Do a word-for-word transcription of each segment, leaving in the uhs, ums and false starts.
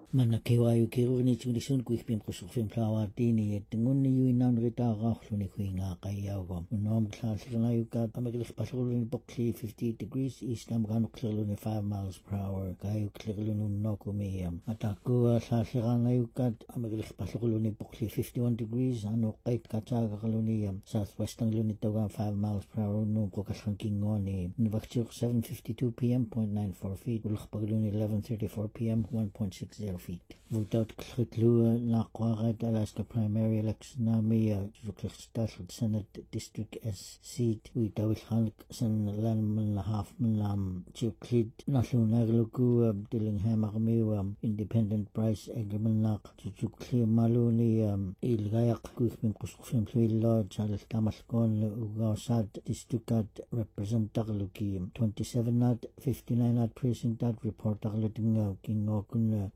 Manakiwayu kiruni chunisun kuikpim kusufim plawatini yetinguni yuinan ritaqarluni kuinga qayyawgam unom tlaasirnayukat amaglich pasuluni bokli fifty degrees east amganuklirluni five miles per hour kayuklirluni nokumiyam atakua tlaasirnayukat amaglich pasuluni bokli fifty-one degrees anu qait katsagarluniyam southwesternluni tawa five miles per hour no kokashankingoni nivakchuk seven fifty-two p m point nine four feet ulkhpagluni eleven thirty-four p m one point six zero feet. Without Klitlu Nakwarat Alaska primary election Namia Juklistal Senate District S seat without Hank San Lanman half Lam Chuklit Nasunagluku Dillingham Armiwam Independent Price Eggermanak Jukli Maluni Ilgayak Kuchmin Kusufim Lord Charles Tamaskon Ugasat District Representative twenty-seven not fifty-nine not precinct that report Arleting King Okun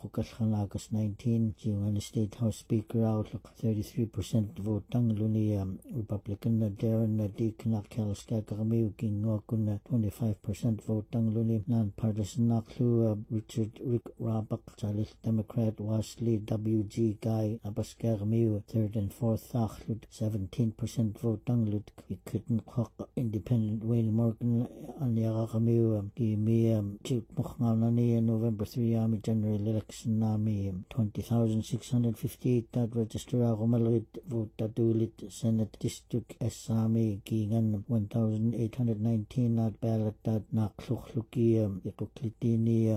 Unum nineteen, Jiwan State House Speaker outlook thirty-three percent vote Tangluni Republican Darren Deakin Kalskakami King Okun twenty-five percent vote Tangluni non-partisan Naklu Richard Rick Rabak Charles Democrat Wesley W G Guy Abaskagami third and fourth Thachlut seventeen percent vote Tanglut Kitten Kwak Independent Wayne Morgan Anyagami Gimi Chip Mukhanani November three Army General Election Nami twenty thousand six hundred fifty-eight that register Agumalit vote Tatulit Senate District Esami Gingan one thousand eight hundred nineteen at ballot that Nakluki Ikuklitini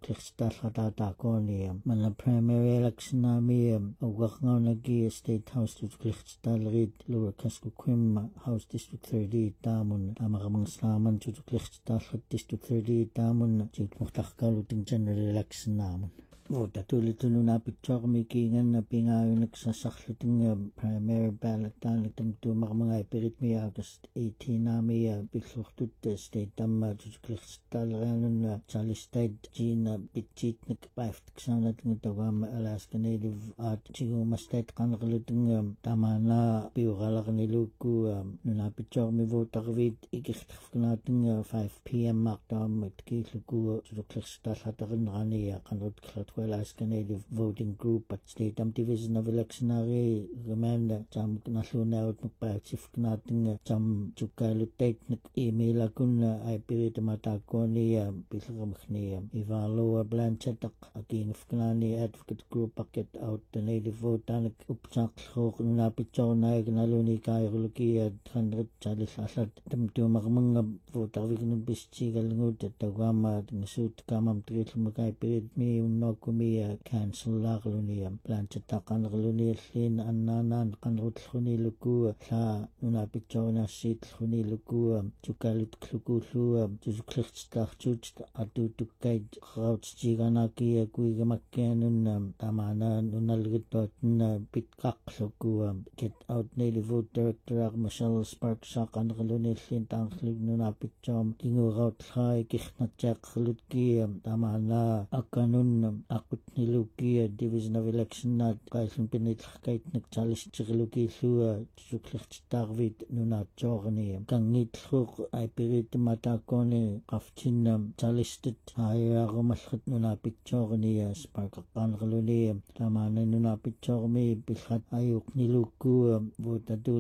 Tuzklikstalhatakoni Mana primary election Nami Awaknagi State House Tuzklikstalrit Lower Kaskukim House District thirty Tamun Amagamang Slaman Tuzklikstalhat District thirty Tamun Jitmukhtakkaluting General Election Namun Vota tulitunu na picture making na pingayon nagsasakliting primary ballot tan itong tumak mga ipirit may August eighteen na may piklurtut state tam jujuklistal ranon na chalistad gina bitchit nagpaft ksanat ng tawam Alaska Native at siguma state kanakaliting tama na piukalak niluku na picture may vote akvit ikiktaf natin five p m maktam itkikluku jujuklistal hatakan kaniya kanot klat Alaska Native Voting Group at State Am Division of Electionary Remanda Jam Nasluna out Mupachif Nating Jam Chukalutate email akun ay pirit matakoni Pilkamni Ivalo Blanchetak again of Knani Advocate Group Packet out the Native Vote Tanik Upchak Hok Napicho Naik Naluni Kairuluki at hundred Chalis Asat Tamtu Magmanga Vote Avigan Bischigal Ngut at Tawama Nisut Kamam Trill Makai Pirit me no Kumia cancel Laglunium Planchetakan Gluni Lin Ananan Kanrut Huni Luku La Nuna Pichona Sit Huni Luku Chukalit Kluku Juklichtak Chucht Atu to Guide Routes Giganaki Guigamakanun Tamana Nunalgitot Pitkak Luku Get Out Native Vote Director Michelle Sparksak and Gluni Lin Tanklik Nuna Pichom Kingu Rout High Kichnachak Lutki Tamana Akanun Akut niluki Division of Election na kaisang pinitlakait nagchalis chikiluki suwa chuklichtarvit nuna chorni kangit huk ay pirit matakoni kafchin chalistit ayago maskit nuna pichorni sparkakan kaluni tamana nuna pichormi bilhat ayuk niluku votadul